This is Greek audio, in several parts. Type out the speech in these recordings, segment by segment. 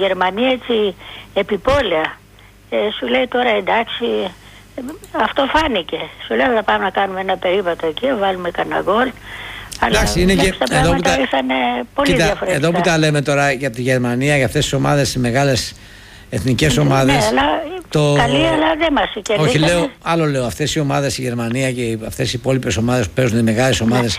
Γερμανία έτσι επιπόλαια. Σου λέει τώρα εντάξει, αυτό φάνηκε. Σου λέω θα πάμε να κάνουμε ένα περίπατο εκεί, βάλουμε κανένα γκολ. Εντάξει, είναι και εδώ που, εδώ που τα λέμε τώρα για τη Γερμανία, για αυτές τις ομάδες, οι μεγάλες εθνικές ομάδες. Ναι, αλλά καλή, αλλά δεν μας κερδίσανε. Όχι, λέω αυτές οι ομάδες, η Γερμανία και αυτές οι υπόλοιπες ομάδες που παίζουν, οι μεγάλες ομάδες,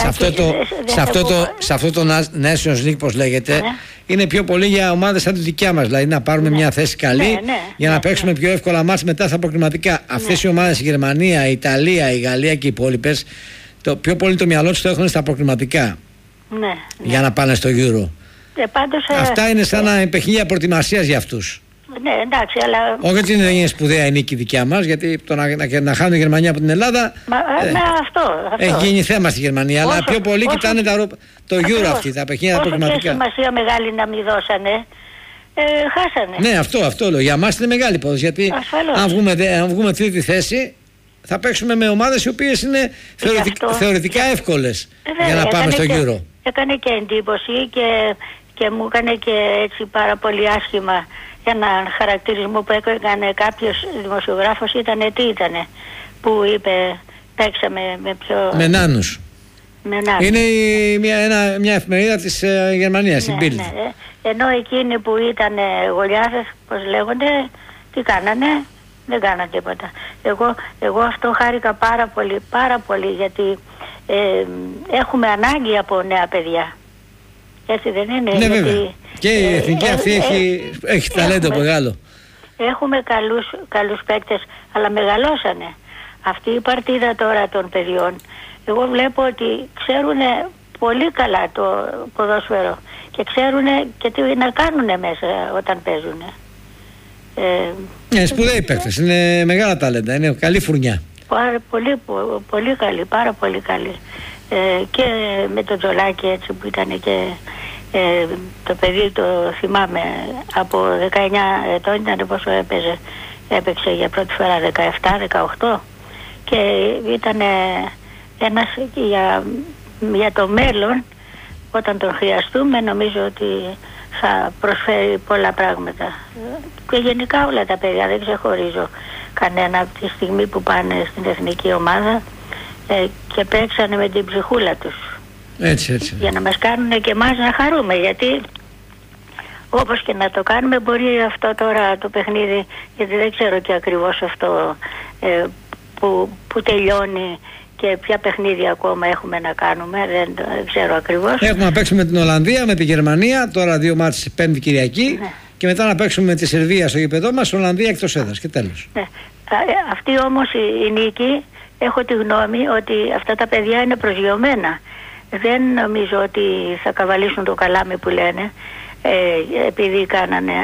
σε αυτό το Nations League, πώς λέγεται, είναι πιο πολύ για ομάδες σαν τη δικιά μας. Δηλαδή να πάρουμε μια θέση καλή για να παίξουμε πιο εύκολα μάτς μετά στα προκριματικά. Αυτές οι ομάδες, η Γερμανία, η Ιταλία, η Γαλλία και οι υπόλοιπες, το πιο πολύ το μυαλό τους το έχουν στα προκριματικά. Για να πάνε στο Euro. Αυτά είναι σαν παιχνίδια προετοιμασίας για αυτούς. Ναι, εντάξει, αλλά... Όχι ότι δεν είναι σπουδαία η νίκη δικιά μας, γιατί το να χάνει η Γερμανία από την Ελλάδα αυτό. Έχει γίνει θέμα στη Γερμανία, αλλά πιο πολύ κοιτάνε το Euro αυτή, τα παιχνίδια τα προκριματικά. Όσο και σημασία μεγάλη να μην δώσανε, χάσανε. Ναι, αυτό λέω. Για μας είναι μεγάλη υπόθεση, γιατί αν βγούμε τρίτη θέση, θα παίξουμε με ομάδες οι οποίες είναι θεωρητικά εύκολες για να πάμε στο Euro. Έκανε και εντύπωση και μου έκανε και έτσι πάρα πολύ άσχημα ένα χαρακτηρισμό που έκανε κάποιος δημοσιογράφος. Τι ήτανε που είπε παίξαμε με πιο... Με νάνους. Είναι μια εφημερίδα της Γερμανίας, η Bild. Ναι. Ενώ εκείνοι που ήταν γολιάδες, πώς λέγονται, τι κάνανε? Δεν κάνανε τίποτα. Εγώ αυτό χάρηκα πάρα πολύ, γιατί έχουμε ανάγκη από νέα παιδιά. Έτσι δεν είναι? Ναι, βέβαια. Και η εθνική αυτή έχει ταλέντο μεγάλο. Έχουμε καλούς παίκτες, αλλά μεγαλώσανε. Αυτή η παρτίδα τώρα των παιδιών, εγώ βλέπω ότι ξέρουν πολύ καλά το ποδόσφαιρο και ξέρουν και τι να κάνουν μέσα όταν παίζουν. Σπουδαίοι παίκτες, είναι μεγάλα ταλέντα, είναι καλή φουρνιά. Πολύ καλή, πάρα πολύ καλή. Και με το Τζολάκι έτσι που ήταν και το παιδί, το θυμάμαι, από 19 ετών ήταν, πόσο έπαιξε για πρώτη φορά, 17-18, και ήταν ένας για το μέλλον, όταν τον χρειαστούμε, νομίζω ότι θα προσφέρει πολλά πράγματα. Και γενικά όλα τα παιδιά, δεν ξεχωρίζω κανένα, από τη στιγμή που πάνε στην εθνική ομάδα και παίξανε με την ψυχούλα τους. Έτσι. Για να μας κάνουν και εμάς να χαρούμε, γιατί όπως και να το κάνουμε, μπορεί αυτό τώρα το παιχνίδι, γιατί δεν ξέρω και ακριβώς αυτό που τελειώνει και ποια παιχνίδια ακόμα έχουμε να κάνουμε, δεν ξέρω ακριβώς. Έχουμε να παίξουμε με την Ολλανδία, με τη Γερμανία, τώρα 2 μάτς Πέμπτη Κυριακή, και μετά να παίξουμε με τη Σερβία στο γήπεδό μας, Ολλανδία εκτός έδρας και τέλος. Αυτή όμως η νίκη, έχω τη γνώμη ότι αυτά τα παιδιά είναι προσγειωμένα. Δεν νομίζω ότι θα καβαλήσουν το καλάμι που λένε, επειδή κάνανε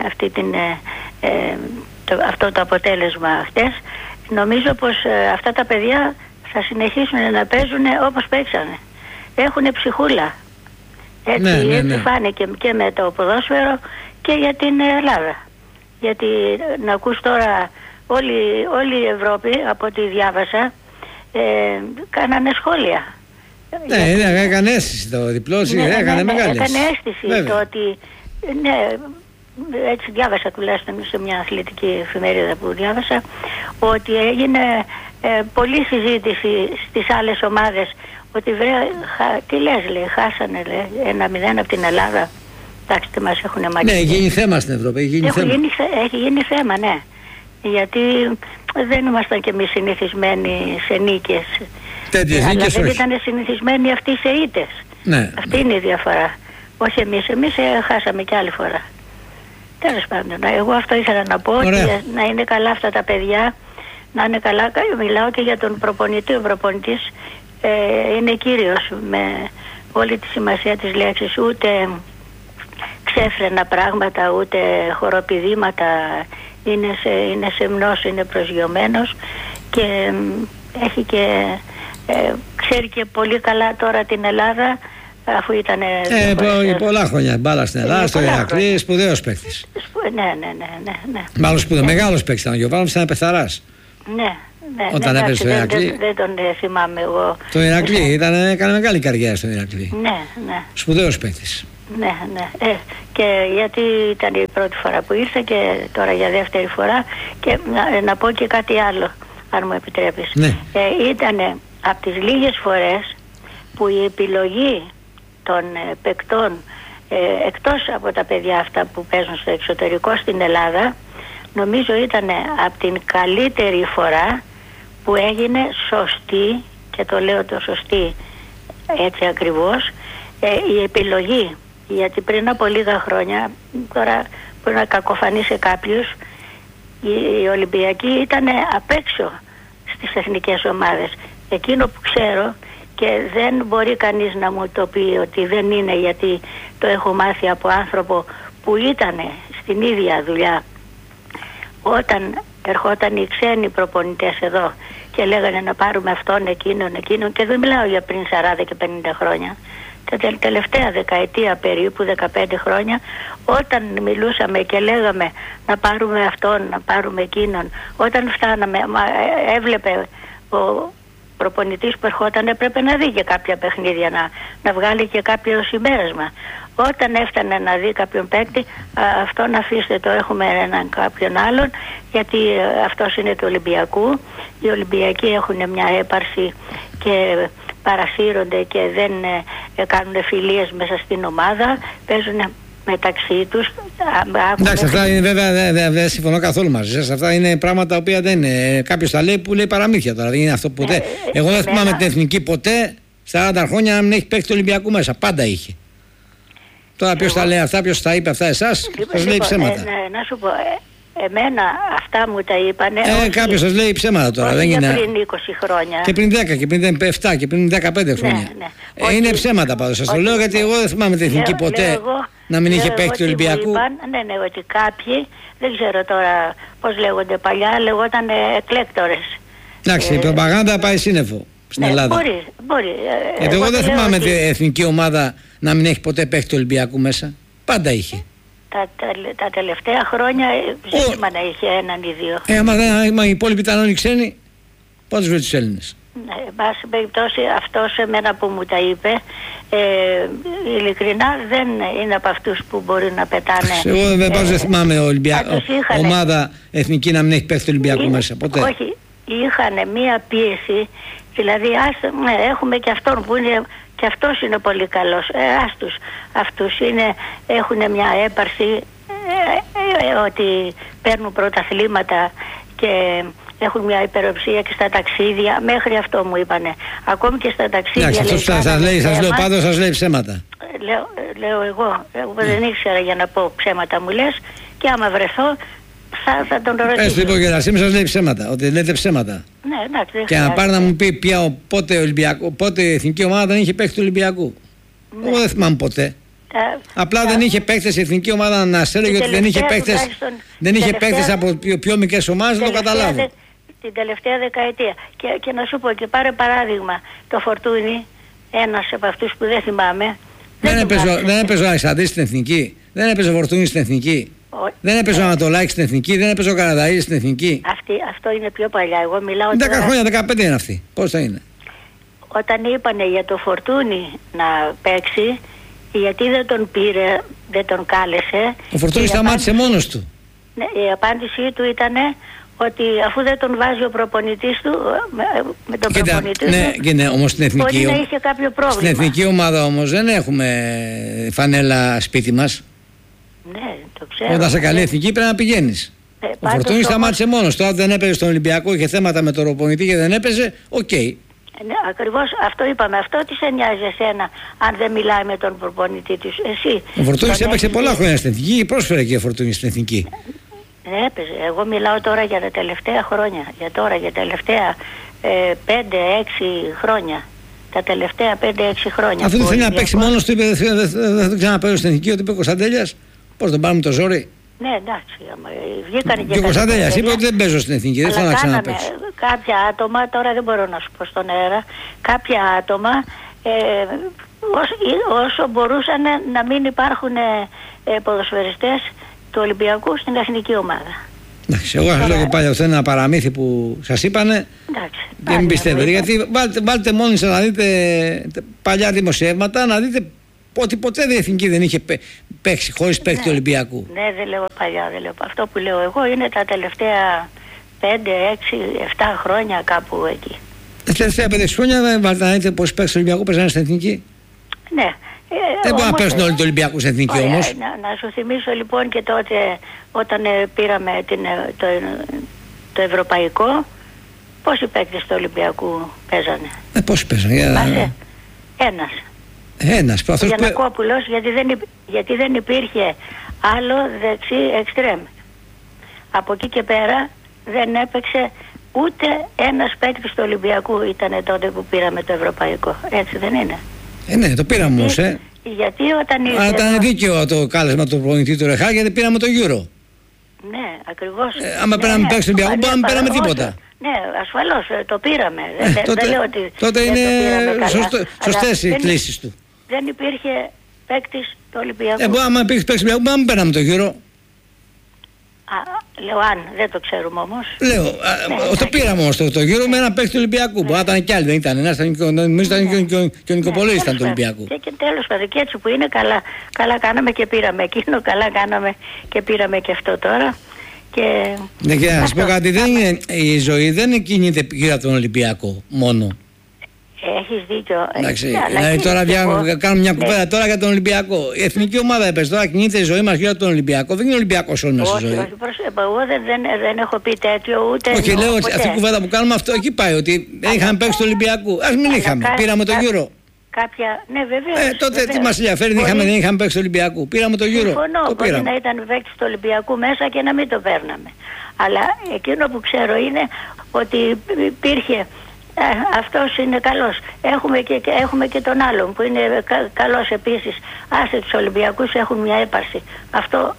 αυτό το αποτέλεσμα χτες. Νομίζω πως αυτά τα παιδιά θα συνεχίσουν να παίζουν όπως παίξανε. Έχουν ψυχούλα. Έτσι φάνηκε και με το ποδόσφαιρο και για την Ελλάδα. Γιατί να ακούς τώρα όλη η Ευρώπη, από ό,τι διάβασα, κάνανε σχόλια. Ναι, έκανε αίσθηση το διπλό, έκανε μεγάλη αίσθηση. Έκανε αίσθηση το ότι, ναι, έτσι διάβασα τουλάχιστον σε μια αθλητική εφημερίδα που διάβασα, ότι έγινε πολλή συζήτηση στις άλλες ομάδες, ότι τι λες, λέει, χάσανε, λέει, 1-0 από την Ελλάδα. Εντάξει, τι μας έχουν μαγείρει. Ναι, έχει γίνει θέμα στην Ευρώπη, έχει γίνει θέμα, ναι. Γιατί δεν ήμασταν κι εμείς συνηθισμένοι σε νίκες. Τέτοιες αλλά νίκες δεν όχι. ήταν συνηθισμένοι αυτοί σε ήττες. Ναι. Αυτή είναι η διαφορά. Όχι εμείς χάσαμε κι άλλη φορά. Τέλος πάντων, εγώ αυτό ήθελα να πω. Ότι να είναι καλά αυτά τα παιδιά, να είναι καλά. Μιλάω και για τον προπονητή. Ο προπονητής είναι κύριος με όλη τη σημασία της λέξης. Ούτε ξέφρενα πράγματα, ούτε χοροπηδήματα. Είναι σεμνός, είναι προσγειωμένος και έχει και ξέρει και πολύ καλά τώρα την Ελλάδα, αφού ήταν πολλά χρόνια μπάλα στην Ελλάδα, στο Ηρακλή, σπουδαίος παίκτης. Ναι. Μάλλον μεγάλος παίκτης ήταν ο Γιωβάνοβιτς, ήταν πεθαράς. Ναι. Όταν έπαιζε στο Ηρακλή. Δεν τον θυμάμαι εγώ. Το Ηρακλή, έκανε μεγάλη καριέρα στο Ηρακλή. Ναι. Σπουδαίος παίκτης. Ναι, ναι. Και γιατί ήταν η πρώτη φορά που ήρθε και τώρα για δεύτερη φορά. Και να πω και κάτι άλλο, αν μου επιτρέπεις. Ναι. Ήτανε από τις λίγες φορές που η επιλογή των παικτών, εκτός από τα παιδιά αυτά που παίζουν στο εξωτερικό στην Ελλάδα, νομίζω ήταν από την καλύτερη φορά που έγινε σωστή, και το λέω το σωστή έτσι ακριβώς, η επιλογή. Γιατί πριν από λίγα χρόνια, τώρα μπορεί να κακοφανεί σε κάποιους, οι Ολυμπιακοί ήταν απ' έξω στις εθνικές ομάδες. Εκείνο που ξέρω, και δεν μπορεί κανείς να μου το πει ότι δεν είναι, γιατί το έχω μάθει από άνθρωπο που ήταν στην ίδια δουλειά, όταν ερχόταν οι ξένοι προπονητές εδώ και λέγανε να πάρουμε αυτόν, εκείνον, και δεν μιλάω για πριν 40 και 50 χρόνια, τα τελευταία δεκαετία περίπου, 15 χρόνια, όταν μιλούσαμε και λέγαμε να πάρουμε αυτόν, να πάρουμε εκείνον, όταν φτάναμε, έβλεπε ο προπονητής που ερχόταν, έπρεπε να δει και κάποια παιχνίδια, να βγάλει και κάποιο συμπέρασμα. Όταν έφτανε να δει κάποιον παίκτη, αυτόν αφήστε το, έχουμε έναν κάποιον άλλον, γιατί αυτός είναι του Ολυμπιακού. Οι Ολυμπιακοί έχουν μια έπαρση και παρασύρονται και δεν κάνουν φιλίες μέσα στην ομάδα, παίζουν μεταξύ τους. Εντάξει, αυτά είναι, βέβαια δεν συμφωνώ καθόλου μαζί σας. Αυτά είναι πράγματα τα οποία δεν είναι. Κάποιος τα λέει που λέει παραμύθια τώρα. Δεν είναι αυτό ποτέ. Εγώ δεν θυμάμαι την εθνική ποτέ 40 χρόνια να μην έχει παίξει του Ολυμπιακού μέσα. Πάντα είχε. Τώρα ποιος τα λέει αυτά, ποιος τα είπε αυτά εσάς, σας λέει ψέματα. Να σου πω, εμένα αυτά μου τα είπανε. Κάποιος σας λέει ψέματα τώρα. Δεν είναι πριν 20 χρόνια. Και πριν 10 και πριν 7 και πριν 15 χρόνια. Ναι. Είναι ψέματα πάντως. Σας το λέω γιατί εγώ δεν θυμάμαι την εθνική ποτέ να μην είχε παίξει του Ολυμπιακού. Ναι, ότι κάποιοι, δεν ξέρω τώρα πώς λέγονται παλιά, λεγόταν εκλέκτορες. Εντάξει, η προπαγάνδα πάει σύννεφο στην Ελλάδα. Μπορεί. Γιατί εγώ δεν θυμάμαι την εθνική ομάδα να μην έχει ποτέ παίξει του Ολυμπιακού μέσα. Πάντα είχε. Τα τελευταία χρόνια ζήτημα να είχε έναν ή δύο. Άμα οι υπόλοιποι ήταν όλοι ξένοι, πώς βρει τους Έλληνες. Εν πάση περιπτώσει, αυτός εμένα που μου τα είπε, ειλικρινά δεν είναι από αυτούς που μπορεί να πετάνε. Εγώ δεν θυμάμαι ομάδα εθνική να μην έχει παίξει του Ολυμπιακού μέσα. Ποτέ. Όχι, είχαν μία πίεση. Δηλαδή έχουμε και αυτόν που είναι, και αυτός είναι πολύ καλός. Αυτούς έχουν μια έπαρση, ότι παίρνουν πρωταθλήματα και έχουν μια υπεροψία και στα ταξίδια. Μέχρι αυτό μου είπανε. Ακόμη και στα ταξίδια. Εντάξει, σας λέω πάντως, σας λέει ψέματα. Λέω εγώ δεν ήξερα για να πω ψέματα, μου λες, και άμα βρεθώ θα τον ρωτήσω. Πες του υπογεραστή μου, σας λέει ψέματα, ότι λέτε ψέματα. Ναι, εντάξει, και να πάρει να μου πει πότε η εθνική ομάδα δεν είχε παίξει του Ολυμπιακού. Ναι. Εγώ δεν θυμάμαι ποτέ. Απλά δεν είχε παίκτες η εθνική ομάδα, να σε έλεγε ότι δεν είχε παίκτες από πιο μικρές ομάδες, δεν το καταλάβω. Την τελευταία δεκαετία. Και να σου πω, και πάρε παράδειγμα το Φορτούνι, ένας από αυτούς που δεν θυμάμαι. Δεν έπαιζε ο Αλεξανδρής στην εθνική, δεν έπαιζε ο Φορτούνι στην εθνική. Δεν έπαιζε ο Ανατολάκης στην εθνική, δεν έπαιζε ο Καραδαΐδης στην εθνική. Αυτό είναι πιο παλιά. Εγώ μιλάω 10 χρόνια, 15 είναι αυτή. Πώς θα είναι. Όταν είπανε για το Φορτούνι να παίξει, γιατί δεν τον πήρε, δεν τον κάλεσε. Ο Φορτούνις σταμάτησε μόνος του. Ναι, η απάντησή του ήταν ότι αφού δεν τον βάζει ο προπονητής του, με τον προπονητή του, ναι, όμως στην εθνική, μπορεί να είχε κάποιο πρόβλημα. Στην εθνική ομάδα όμως δεν έχουμε φανέλα σπίτι μας. Ναι, το ξέρω. Όταν σε καλή εθνική πρέπει να πηγαίνεις. Ο Φορτούνης σταμάτησε μόνος του. Αν δεν έπαιζε στον Ολυμπιακό, είχε θέματα με τον προπονητή και δεν έπαιζε, οκ. Ναι, ακριβώς αυτό είπαμε. Αυτό τι σε νοιάζει εσένα, αν δεν μιλάει με τον προπονητή του. Εσύ. Ο Φορτούνης έπαιξε πολλά χρόνια στην εθνική, πρόσφερε και ο Φορτούνης στην εθνική. Ναι, έπαιζε. Εγώ μιλάω τώρα για τα τελευταία χρόνια. Για τα τελευταία 5-6 χρόνια. Τα τελευταία 5-6 χρόνια. Αφού δεν θέλει να παίξει μόνος του, είπε δεν ξαναπέζω στην εθνική, ότι είπε ο Κωνσταντέλιας, πώς τον πάρουμε το ζόρι. Ναι, εντάξει. Βγήκανε και ο Κωνσταντέλιας είπε ότι δεν παίζω στην εθνική, δεν θέλω να ξαναπαίξω. Κάποια άτομα, τώρα δεν μπορώ να σου πω στον αέρα, κάποια άτομα όσο μπορούσαν να μην υπάρχουν ποδοσφαιριστές του Ολυμπιακού στην εθνική ομάδα. Εντάξει, εγώ σας λέω και πάλι αυτό είναι ένα παραμύθι που σας είπανε. Εντάξει, και μην πιστεύετε. Γιατί βάλτε μόνοι σας να δείτε παλιά δημοσιεύματα, να δείτε ότι ποτέ η εθνική δεν είχε παίξει χωρίς παίκτη του Ολυμπιακού. Ναι, δεν λέω παλιά, δεν λέω. Αυτό που λέω εγώ είναι τα τελευταία 5, 6, 7 χρόνια κάπου εκεί. Τα τελευταία 5 χρόνια δεν βάλτε να δείτε πόσοι παίκτες του Ολυμπιακού παίζανε στην εθνική. Ναι. Δεν μπορεί να παίζουν όλοι του Ολυμπιακού στην εθνική όμως. Να σου θυμίσω λοιπόν και τότε όταν πήραμε το ευρωπαϊκό, πόσοι παίκτες του Ολυμπιακού παίζανε. Πόσοι παίζανε. Ένας. Γιαννακόπουλος, γιατί δεν υπήρχε άλλο δεξί εξτρέμ. Από εκεί και πέρα δεν έπαιξε ούτε ένας παίκτης του Ολυμπιακού ήταν τότε που πήραμε το ευρωπαϊκό. Έτσι δεν είναι? Ναι, το πήραμε όμως. Γιατί όταν ήρθε... Αλλά ήταν δίκαιο το κάλεσμα του προπονητή του Ρεχά, γιατί πήραμε το Euro. Ναι, ακριβώς. Άμα πέραμε παίκτης του Ολυμπιακού, δεν πέραμε τίποτα. Ναι, ασφαλώς το πήραμε. Δεν λέω ότι τότε είναι σωστές οι κλήσεις του. Δεν υπήρχε παίκτης του Ολυμπιακού. Άμα υπήρχε παίκτης του Ολυμπιακού, δεν πέραμε το Euro. Λέω αν, δεν το ξέρουμε όμως. Λέω, το πήραμε όμως το Euro με ένα παίκτη του Ολυμπιακού. Μπορεί να ήταν κι άλλοι, δεν ήταν ένας, νομίζω ήταν και ο Νικοπολίδης ήταν του Ολυμπιακού. Και τέλος πάντων, και έτσι που είναι, καλά κάναμε και πήραμε εκείνο, καλά κάναμε και πήραμε και αυτό τώρα. Ναι, και να σας πω κάτι, η ζωή δεν κινείται γύρω από τον Ολυμπιακό μόνο. Έχεις δίκιο. Εντάξει, δηλαδή τώρα κάνουμε μια κουβέντα τώρα για τον Ολυμπιακό. Η εθνική ομάδα έπαιζε, τώρα κινείται η ζωή μας γύρω από τον Ολυμπιακό. Δεν είναι Ολυμπιακός όλη μας η ζωή. Όχι, εγώ δεν έχω πει τέτοιο ούτε. Όχι, λέω ότι αυτή η κουβέντα που κάνουμε αυτό εκεί πάει. Ότι δεν είχαμε παίξει του Ολυμπιακού. Ας μην είχαμε. Πήραμε το Euro. Ναι, βεβαίως. Τότε τι μας ενδιαφέρει, δεν είχαμε παίξει του Ολυμπιακού. Πήραμε το Euro. Συμφωνώ, μπορεί να ήταν παίκτης του Ολυμπιακού μέσα και να μην το παίρναμε. Αλλά εκείνο που ξέρω είναι ότι υπήρχε. Αυτός είναι καλός. Έχουμε και τον άλλον που είναι καλός επίσης. Άσε τους Ολυμπιακούς έχουν μια έπαρση. Αυτό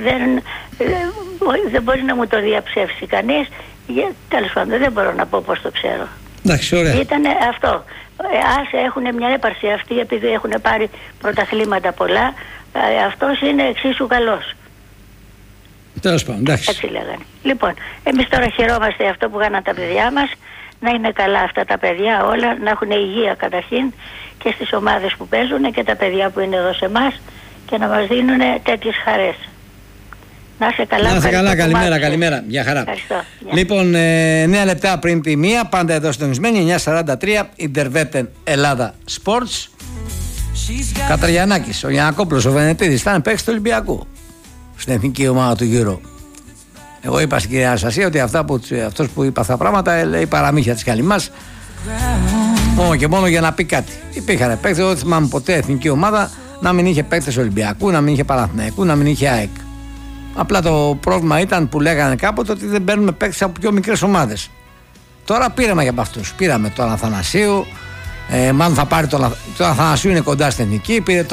δεν μπορεί να μου το διαψεύσει κανείς. Τέλος πάντων δεν μπορώ να πω πώς το ξέρω. Εντάξει, ωραία. Ήτανε αυτό. Άσε έχουν μια έπαρση αυτοί επειδή έχουν πάρει πρωταθλήματα πολλά. Αυτός είναι εξίσου καλός. Τέλος πάντων, εντάξει. Έτσι λέγανε. Λοιπόν, εμείς τώρα χαιρόμαστε αυτό που κάναν τα παιδιά μας. Να είναι καλά αυτά τα παιδιά όλα, να έχουν υγεία καταρχήν και στις ομάδες που παίζουν και τα παιδιά που είναι εδώ σε εμάς και να μας δίνουν τέτοιες χαρές. Να είσαι καλά. Να είσαι καλά, καλημέρα. Γεια χαρά. Ευχαριστώ. Λοιπόν, 9 λεπτά πριν τη 1, πάντα εδώ συντονισμένοι, 9:43, Ιντερβέτεν Ελλάδα Sports. Καταριανάκης, ο Γιαννακόπουλος, ο Βενετίδης, ήταν παίκτης του Ολυμπιακού στην εθνική ομάδα του Euro. Εγώ είπα στην κυρία Αναστασία ότι αυτός που είπα αυτά τα πράγματα λέει παραμύθια της καλυμάς μόνο και μόνο για να πει κάτι. Υπήρχαν παίκτες, δεν θυμάμαι ποτέ εθνική ομάδα να μην είχε παίκτες Ολυμπιακού, να μην είχε Παναθηναϊκού, να μην είχε ΑΕΚ. Απλά το πρόβλημα ήταν που λέγανε κάποτε ότι δεν παίρνουμε παίκτες από πιο μικρές ομάδες. Τώρα πήραμε και από αυτούς. Πήραμε τον Αθανασίου, μάλλον θα πάρει τον Αθανασίου, είναι κοντά στην εθνική. Πήρε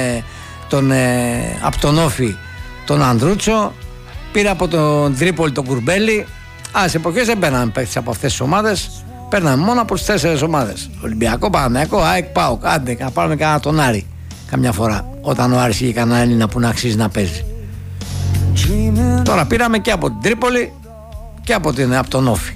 από τον Όφη τον Ανδρούτσο. Πήρε από τον Τρίπολη τον Κουρμπέλη. Σε εποχές δεν παίρναμε παίκτες από αυτές τις ομάδες. Παίρναμε μόνο από τις 4 ομάδες. Ολυμπιακό, Παναθηναϊκό, ΑΕΚ, ΠΑΟΚ. Άντε, να πάρουμε κανένα τον Άρη καμιά φορά. Όταν ο Άρης είχε κανένα Έλληνα που να αξίζει να παίζει. Τώρα πήραμε και από την Τρίπολη και από τον Όφη.